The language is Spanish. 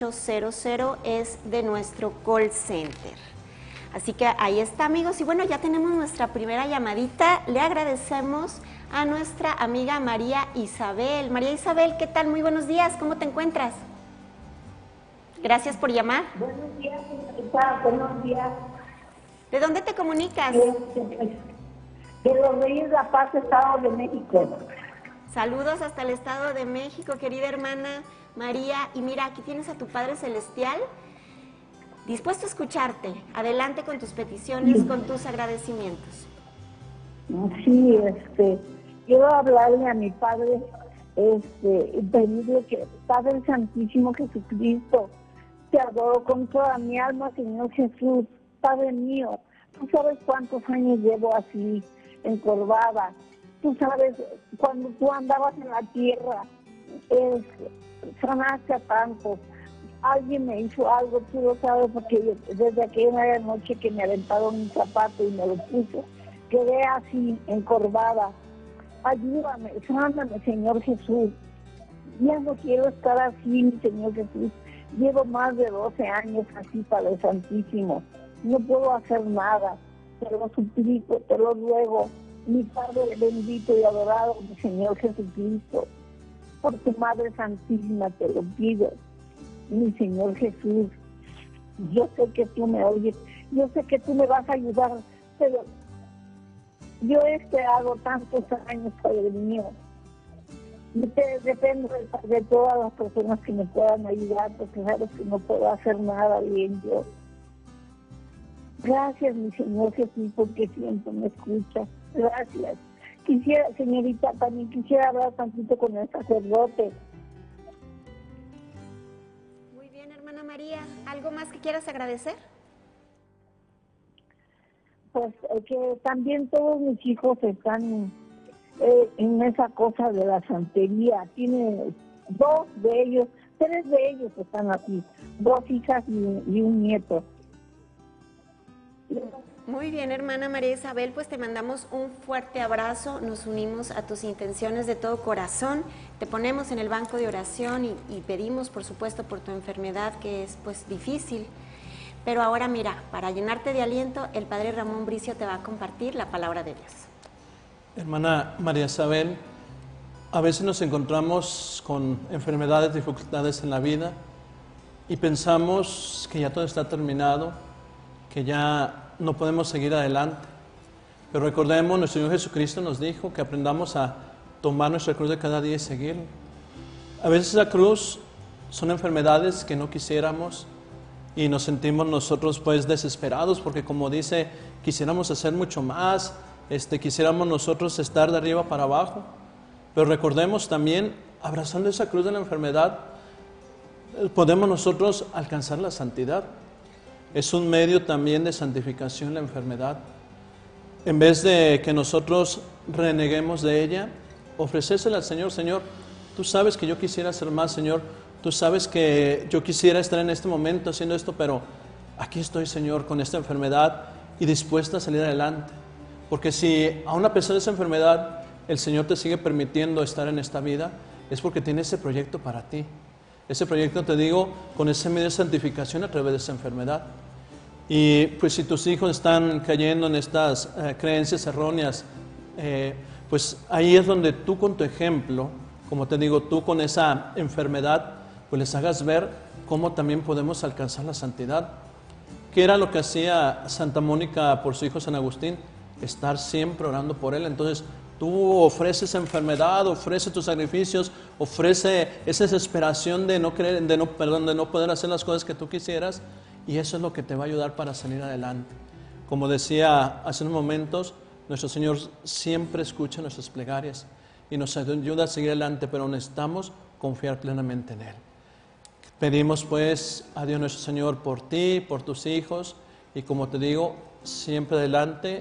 800 es de nuestro call center. Así que ahí está, amigos. Y bueno, ya tenemos nuestra primera llamadita. Le agradecemos a nuestra amiga María Isabel. María Isabel, ¿qué tal? Muy buenos días. ¿Cómo te encuentras? Gracias por llamar. Buenos días, señorita. Buenos días. ¿De dónde te comunicas? De los Reyes de la Paz, Estado de México. Saludos hasta el Estado de México, querida hermana María. Y mira, aquí tienes a tu Padre Celestial dispuesto a escucharte. Adelante con tus peticiones, con tus agradecimientos. Sí, quiero hablarle a mi Padre, y pedirle que, Padre Santísimo Jesucristo, te adoro con toda mi alma, Señor Jesús. Padre mío, tú sabes cuántos años llevo así, encorvada. Tú sabes, cuando tú andabas en la tierra, sanaste a tantos. Alguien me hizo algo, tú lo sabes, porque desde aquella noche que me aventaron un zapato y me lo puse, quedé así, encorvada. Ayúdame, sáname, Señor Jesús. Ya no quiero estar así, mi Señor Jesús. Llevo más de 12 años así, Padre Santísimo. No puedo hacer nada. Te lo suplico, te lo ruego. Mi Padre bendito y adorado, mi Señor Jesucristo. Por tu Madre Santísima te lo pido. Mi Señor Jesús, yo sé que tú me oyes, yo sé que tú me vas a ayudar, pero yo hago tantos años, Padre mío. Dependo de todas las personas que me puedan ayudar, porque sabes que no puedo hacer nada bien yo. Gracias, mi Señor Jesús, porque siempre me escucha. Gracias. Señorita, también quisiera hablar tantito con el sacerdote. Muy bien, hermana María. ¿Algo más que quieras agradecer? Pues que también todos mis hijos están en esa cosa de la santería. Tiene 3 de ellos están aquí, 2 hijas y un nieto. Muy bien, hermana María Isabel, pues te mandamos un fuerte abrazo, nos unimos a tus intenciones de todo corazón, te ponemos en el banco de oración y pedimos, por supuesto, por tu enfermedad, que es pues difícil. Pero ahora mira, para llenarte de aliento, el Padre Ramón Bricio te va a compartir la palabra de Dios. Hermana María Isabel, a veces nos encontramos con enfermedades, dificultades en la vida y pensamos que ya todo está terminado, que ya no podemos seguir adelante. Pero recordemos, nuestro Señor Jesucristo nos dijo que aprendamos a tomar nuestra cruz de cada día y seguirlo. A veces la cruz son enfermedades que no quisiéramos y nos sentimos nosotros pues desesperados porque, como dice, quisiéramos hacer mucho más, quisiéramos nosotros estar de arriba para abajo. Pero recordemos también, abrazando esa cruz de la enfermedad, podemos nosotros alcanzar la santidad. Es un medio también de santificación la enfermedad. En vez de que nosotros reneguemos de ella, ofrecérsela al Señor. Señor, tú sabes que yo quisiera hacer más, Señor. Tú sabes que yo quisiera estar en este momento haciendo esto, pero aquí estoy, Señor, con esta enfermedad y dispuesta a salir adelante. Porque si aún a pesar de esa enfermedad, el Señor te sigue permitiendo estar en esta vida, es porque tiene ese proyecto para ti. Ese proyecto, te digo, con ese medio de santificación a través de esa enfermedad. Y pues si tus hijos están cayendo en estas creencias erróneas, pues ahí es donde tú con tu ejemplo, como te digo, tú con esa enfermedad, pues les hagas ver cómo también podemos alcanzar la santidad. ¿Qué era lo que hacía Santa Mónica por su hijo San Agustín? Estar siempre orando por él. Entonces tú ofreces esa enfermedad, ofrece tus sacrificios, ofrece esa desesperación de no poder hacer las cosas que tú quisieras, y eso es lo que te va a ayudar para salir adelante. Como decía hace unos momentos, nuestro Señor siempre escucha nuestras plegarias y nos ayuda a seguir adelante, pero necesitamos confiar plenamente en Él. Pedimos pues a Dios nuestro Señor por ti, por tus hijos, y como te digo, siempre adelante